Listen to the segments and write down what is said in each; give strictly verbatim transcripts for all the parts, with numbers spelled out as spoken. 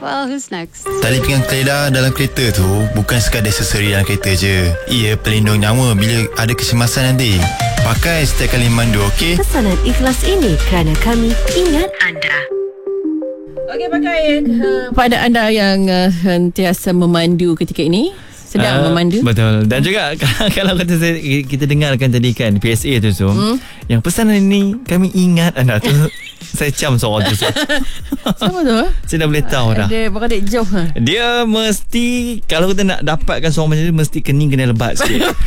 Well, who's next? Tali pinggang keledar dalam kereta tu bukan sekadar aksesori dalam kereta je. Ia pelindung nyawa bila ada kecemasan nanti. Pakai setiap kali mandu, okey? Pesanan ikhlas ini kerana kami ingat anda. Okey, pakai uh, pada anda yang uh, sentiasa memandu ketika ini. Sedang uh, memandu. Betul. Dan juga kalau kata saya, kita dengarkan tadi kan P S A tu tu hmm? yang pesanan ini kami ingat anda tu. Saya cam seorang tu. Siapa tu? Saya dah boleh tahu dah. Dia bukan dek jauh. Dia mesti, kalau kita nak dapatkan seorang macam ni, mesti kening kena lebat sikit.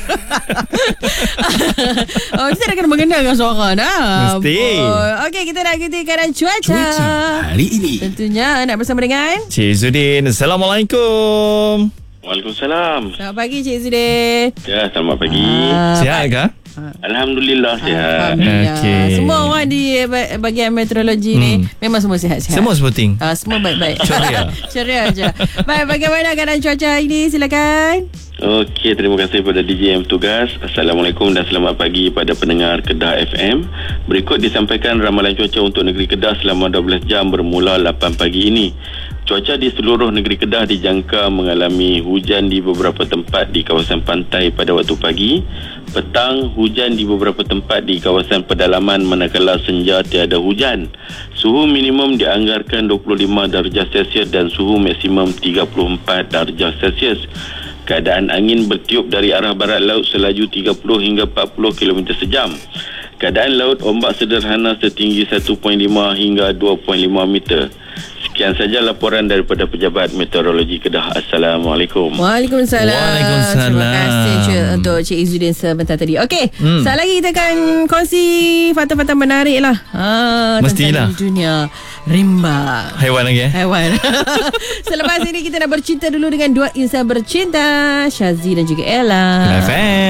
Oh, kita nak kena mengenalkan seorang dah. Mesti. Oh, okey, kita nak ikuti keadaan cuaca. Cuaca hari ini. Tentunya nak bersama dengan Cik Zudin. Assalamualaikum. Waalaikumsalam. Selamat pagi Cik Zudin. Ya, selamat pagi. Ah, Sihat ke? Alhamdulillah sihat. Alhamdulillah. Okey. Semua orang di bahagian meteorologi hmm. ni memang semua sihat-sihat. Semua sporting. Uh, semua baik-baik. Ceria. Ceria je. Baik, bagaimana keadaan cuaca ini? Silakan. Okey, terima kasih kepada D J yang bertugas. Assalamualaikum dan selamat pagi pada pendengar Kedah F M. Berikut disampaikan ramalan cuaca untuk negeri Kedah selama dua belas jam bermula lapan pagi ini. Cuaca di seluruh negeri Kedah dijangka mengalami hujan di beberapa tempat di kawasan pantai pada waktu pagi. Petang, hujan di beberapa tempat di kawasan pedalaman, manakala senja tiada hujan. Suhu minimum dianggarkan dua puluh lima darjah Celsius dan suhu maksimum tiga puluh empat darjah Celsius. Keadaan angin bertiup dari arah barat laut selaju tiga puluh hingga empat puluh kilometer sejam. Keadaan laut ombak sederhana setinggi satu perpuluhan lima hingga dua perpuluhan lima meter. Sekian saja laporan daripada Pejabat Meteorologi Kedah. Assalamualaikum. Waalaikumsalam. Waalaikumsalam. Terima kasih Cik, untuk Cik Izzuddin sebentar tadi. Okey, hmm. sekejap lagi kita akan kongsi fakta-fakta menarik lah. Ha, Mestilah. tentang dunia rimba. Haiwan lagi eh? Haiwan. Selepas ini kita nak bercinta dulu dengan dua insan bercinta, Syazi dan juga Ella. F M.